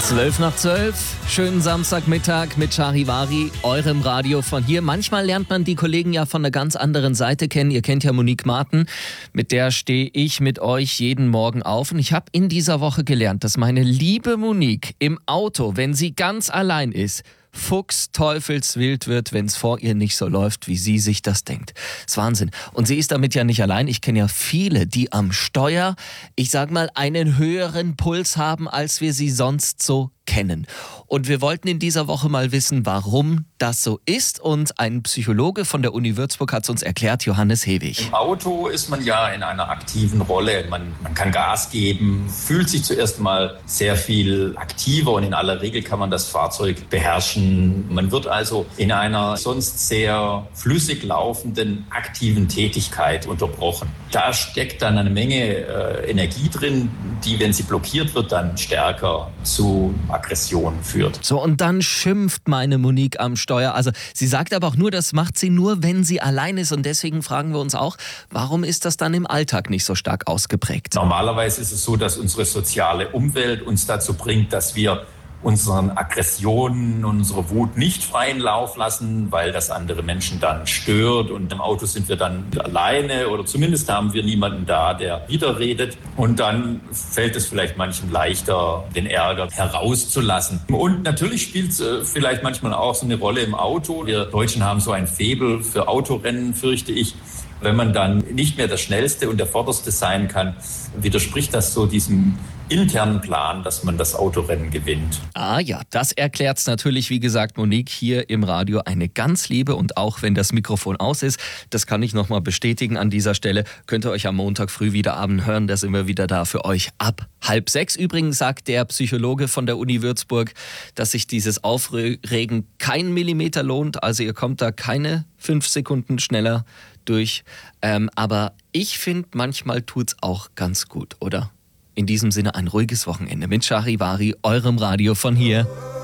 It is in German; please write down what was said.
11:12, schönen Samstagmittag mit Charivari, eurem Radio von hier. Manchmal lernt man die Kollegen ja von einer ganz anderen Seite kennen. Ihr kennt ja Monique Marten, mit der stehe ich mit euch jeden Morgen auf. Und ich habe in dieser Woche gelernt, dass meine liebe Monique im Auto, wenn sie ganz allein ist, fuchsteufelswild wird, wenn es vor ihr nicht so läuft, wie sie sich das denkt. Das ist Wahnsinn. Und sie ist damit ja nicht allein. Ich kenne ja viele, die am Steuer, ich sag mal, einen höheren Puls haben, als wir sie sonst so kennen. Und wir wollten in dieser Woche mal wissen, warum das so ist. Und ein Psychologe von der Uni Würzburg hat es uns erklärt, Johannes Hewig. Im Auto ist man ja in einer aktiven Rolle. Man kann Gas geben, fühlt sich zuerst mal sehr viel aktiver und in aller Regel kann man das Fahrzeug beherrschen. Man wird also in einer sonst sehr flüssig laufenden, aktiven Tätigkeit unterbrochen. Da steckt dann eine Menge Energie drin, die, wenn sie blockiert wird, dann stärker zu Aggression führt. So, und dann schimpft meine Monique am Steuer. Also sie sagt aber auch nur, das macht sie nur, wenn sie allein ist. Und deswegen fragen wir uns auch, warum ist das dann im Alltag nicht so stark ausgeprägt? Normalerweise ist es so, dass unsere soziale Umwelt uns dazu bringt, dass wir unseren Aggressionen, unsere Wut nicht freien Lauf lassen, weil das andere Menschen dann stört. Und im Auto sind wir dann alleine oder zumindest haben wir niemanden da, der widerredet. Und dann fällt es vielleicht manchen leichter, den Ärger herauszulassen. Und natürlich spielt es vielleicht manchmal auch so eine Rolle im Auto. Wir Deutschen haben so ein Faible für Autorennen, fürchte ich. Wenn man dann nicht mehr der Schnellste und der Vorderste sein kann, widerspricht das so diesem internen Plan, dass man das Autorennen gewinnt. Ah ja, das erklärt's natürlich, wie gesagt, Monique hier im Radio, eine ganz liebe, und auch wenn das Mikrofon aus ist, das kann ich nochmal bestätigen an dieser Stelle, könnt ihr euch am Montag früh wieder Abend hören, da sind wir wieder da für euch ab 5:30. Übrigens sagt der Psychologe von der Uni Würzburg, dass sich dieses Aufregen kein Millimeter lohnt, also ihr kommt da keine 5 Sekunden schneller durch, aber ich finde, manchmal tut's auch ganz gut, oder? In diesem Sinne ein ruhiges Wochenende mit Charivari, eurem Radio von hier.